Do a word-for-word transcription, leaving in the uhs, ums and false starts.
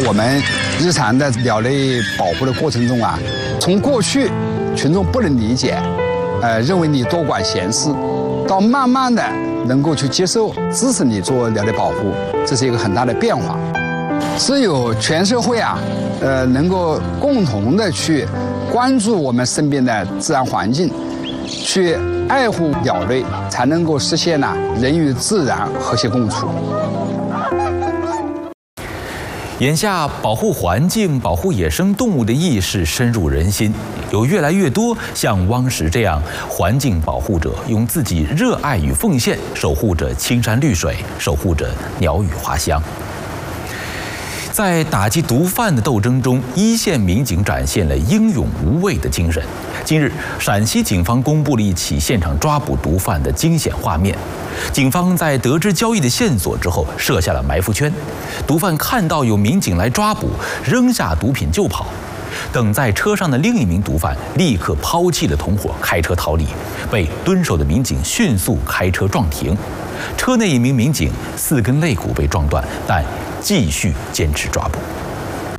我们日常的鸟类保护的过程中啊，从过去群众不能理解，呃，认为你多管闲事，到慢慢的能够去接受、支持你做鸟类保护，这是一个很大的变化。只有全社会啊，呃，能够共同的去关注我们身边的自然环境，去爱护鸟类，才能够实现呢、啊、人与自然和谐共处。 眼下，保护环境、保护野生动物的意识深入人心，有越来越多像汪石这样环境保护者，用自己热爱与奉献守护着青山绿水，守护着鸟语花香。在打击毒贩的斗争中，一线民警展现了英勇无畏的精神。近日，陕西警方公布了一起现场抓捕毒贩的惊险画面。警方在得知交易的线索之后，设下了埋伏圈。毒贩看到有民警来抓捕，扔下毒品就跑。等在车上的另一名毒贩立刻抛弃了同伙，开车逃离，被蹲守的民警迅速开车撞停。车内一名民警四根肋骨被撞断，但继续坚持抓捕。